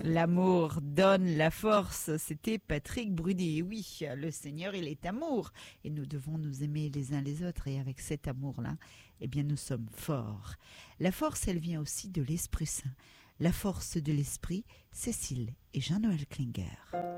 L'amour donne la force, c'était Patrick Brudy. Oui, le Seigneur, il est amour et nous devons nous aimer les uns les autres et avec cet amour-là, eh bien nous sommes forts. La force, elle vient aussi de l'Esprit Saint. La force de l'Esprit, Cécile et Jean-Noël Klinger.